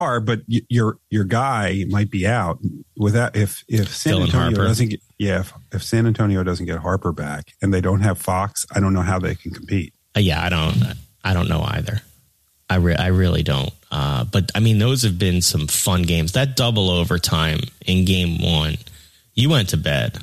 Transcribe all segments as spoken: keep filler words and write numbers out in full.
are, but y- your your guy might be out without if if San Dylan Antonio Harper. doesn't get yeah if, if San Antonio doesn't get Harper back and they don't have Fox, I don't know how they can compete. Uh, yeah, I don't. I don't know either. I re- I really don't. Uh, but I mean, those have been some fun games. That double overtime in game one, you went to bed.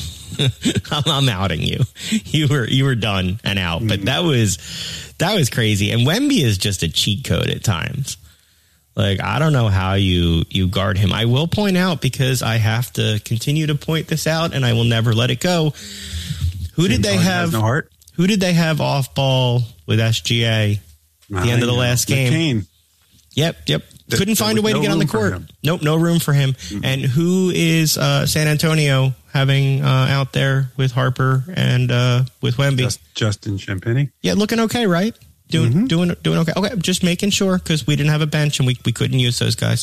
I'm, I'm outing you. You were you were done and out. But that was that was crazy. And Wemby is just a cheat code at times. Like, I don't know how you you guard him. I will point out, because I have to continue to point this out, and I will never let it go. Who James did they Harden have? has no heart. Who did they have off ball with S G A at the I end of the know. last game? McCain. Yep, yep. There- Couldn't there find a was way to no get on the room for court. him. Nope, no room for him. Mm-hmm. And who is uh, San Antonio having uh, out there with Harper and uh, with Wemby? Just, Justin Champagny. Yeah, looking okay, right? Doing Mm-hmm. doing doing okay. Okay, just making sure, because we didn't have a bench and we, we couldn't use those guys.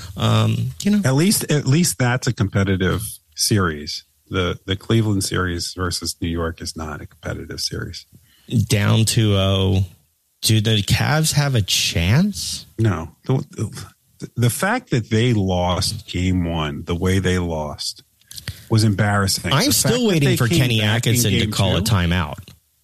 Um, you know, At least at least that's a competitive series. The the Cleveland series versus New York is not a competitive series. down two oh. Do the Cavs have a chance? No. The, the, the fact that they lost game one the way they lost was embarrassing. I'm The still fact that waiting they for came Kenny back in Atkinson to game call a two- timeout.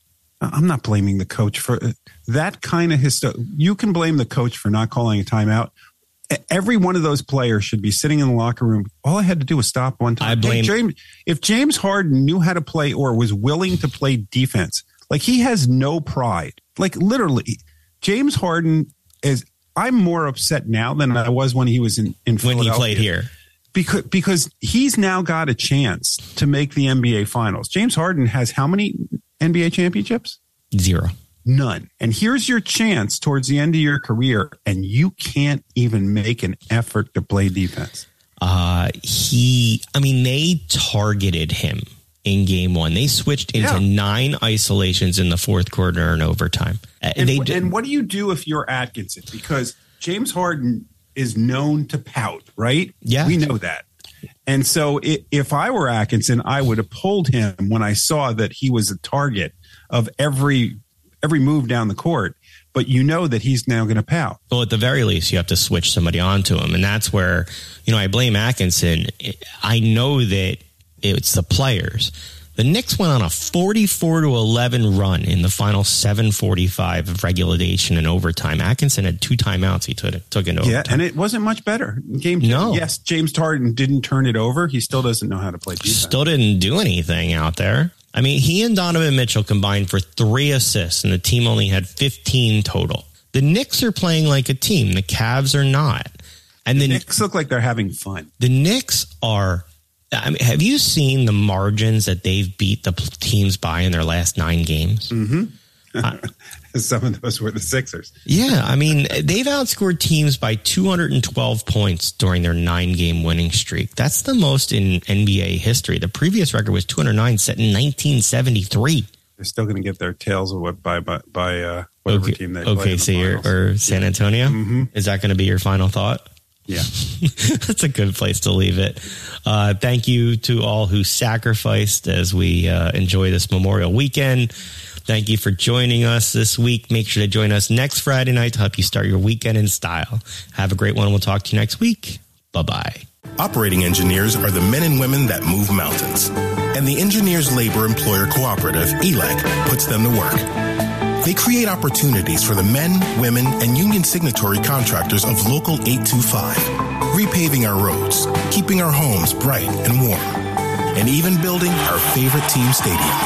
I'm not blaming the coach for that kind of hysteria. You can blame the coach for not calling a timeout. Every one of those players should be sitting in the locker room. All I had to do was stop one time. I blame- Hey, James, if James Harden knew how to play or was willing to play defense, like, he has no pride. Like, literally, James Harden is. I'm more upset now than I was when he was in, in When Philadelphia. he played here. Because because he's now got a chance to make the N B A Finals. James Harden has how many N B A championships? Zero. None. And here's your chance towards the end of your career, and you can't even make an effort to play defense. Uh, he, I mean, they targeted him in game one. They switched into Yeah. nine isolations in the fourth quarter and overtime. Uh, And, they wh- did, and what do you do if you're Atkinson? Because James Harden is known to pout, right? Yeah. We know that. And so i if I were Atkinson, I would have pulled him when I saw that he was a target of every every move down the court. But you know that he's now going to pout. well, at the very least, you have to switch somebody onto him. And that's where, you know, I blame Atkinson. I know that it's the players. The Knicks went on a forty-four to eleven run in the final seven forty-five of regulation and overtime. Atkinson had two timeouts he took, took into Yeah, overtime. and it wasn't much better. Game two, No. yes, James Harden didn't turn it over. He still doesn't know how to play defense. Still didn't do anything out there. I mean, he and Donovan Mitchell combined for three assists, and the team only had fifteen total. The Knicks are playing like a team. The Cavs are not. And the the Knicks look like they're having fun. The Knicks are. I mean, have you seen the margins that they've beat the p- teams by in their last nine games? Mm-hmm. Uh, Some of those were the Sixers. Yeah, I mean, they've outscored teams by two hundred twelve points during their nine-game winning streak. That's the most in N B A history. The previous record was two hundred nine, set in nineteen seventy-three. They're still going to get their tails whipped by by, by uh, whatever Okay, team they play. okay, in the so you're, finals. or San Antonio? Mm-hmm. Is that going to be your final thought? Yeah. That's a good place to leave it. Uh, thank you to all who sacrificed as we uh, enjoy this Memorial Weekend. Thank you for joining us this week. Make sure to join us next Friday night to help you start your weekend in style. Have a great one. We'll talk to you next week. Bye-bye. Operating engineers are the men and women that move mountains. And the Engineers Labor Employer Cooperative, E L E C, puts them to work. They create opportunities for the men, women, and union signatory contractors of Local eight two five, repaving our roads, keeping our homes bright and warm, and even building our favorite team stadium.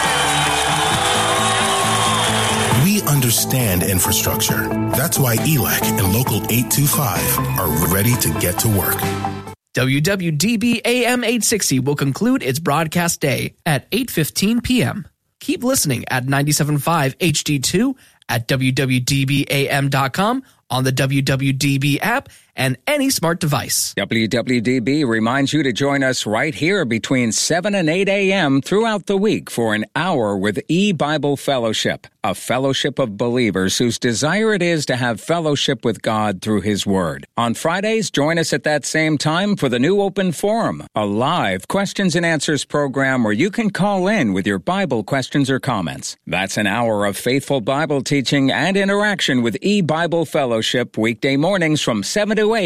We understand infrastructure. That's why E L E C and Local eight two five are ready to get to work. W W D B A M eight sixty will conclude its broadcast day at eight fifteen p.m. Keep listening at ninety-seven point five H D two, at W W D B A M dot com, on the W W D B app, and any smart device. W W D B reminds you to join us right here between seven and eight a.m. throughout the week for an hour with E-Bible Fellowship, a fellowship of believers whose desire it is to have fellowship with God through His Word. On Fridays, join us at that same time for the new Open Forum, a live questions and answers program where you can call in with your Bible questions or comments. That's an hour of faithful Bible teaching and interaction with E-Bible Fellowship weekday mornings from seven to eight.